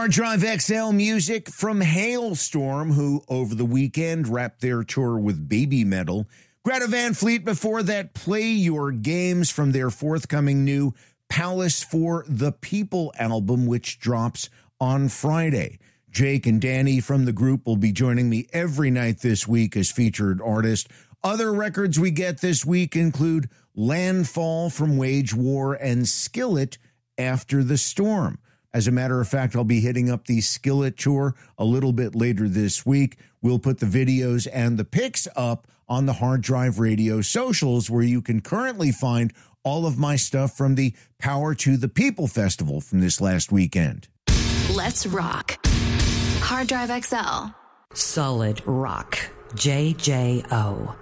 Hard Drive XL music from Hailstorm, who over the weekend wrapped their tour with Baby Metal. Greta Van Fleet before that, Play Your Games from their forthcoming new Palace for the People album, which drops on Friday. Jake and Danny from the group will be joining me every night this week as featured artist. Other records we get this week include Landfall from Wage War and Skillet After the Storm. As a matter of fact, I'll be hitting up the Skillet tour a little bit later this week. We'll put the videos and the pics up on the Hard Drive Radio socials, where you can currently find all of my stuff from the Power to the People Festival from this last weekend. Let's rock. Hard Drive XL. Solid rock. JJO.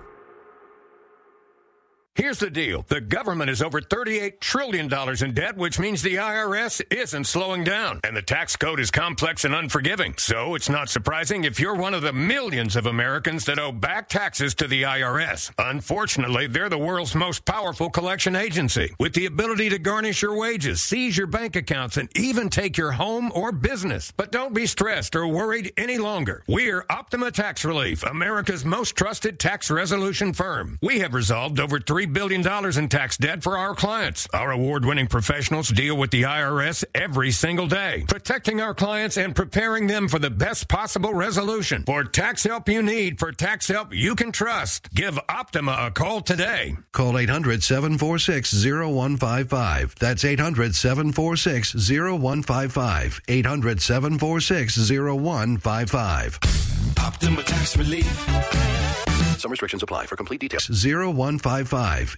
Here's the deal. The government is over $38 trillion in debt, which means the IRS isn't slowing down. And the tax code is complex and unforgiving. So it's not surprising if you're one of the millions of Americans that owe back taxes to the IRS. Unfortunately, they're the world's most powerful collection agency, with the ability to garnish your wages, seize your bank accounts, and even take your home or business. But don't be stressed or worried any longer. We're Optima Tax Relief, America's most trusted tax resolution firm. We have resolved over $3 billion in tax debt for our clients. Our award-winning professionals deal with the IRS every single day, protecting our clients and preparing them for the best possible resolution. For tax help you need, for tax help you can trust, give Optima a call today. Call 800-746-0155. That's 800-746-0155. 800-746-0155. Optima Tax Relief. Some restrictions apply. For complete details, 0155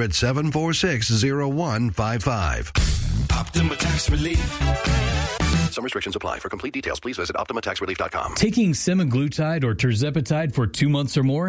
800-746-0155. Optima Tax Relief. Some restrictions apply. For complete details, please visit OptimaTaxRelief.com. Taking semaglutide or tirzepatide for 2 months or more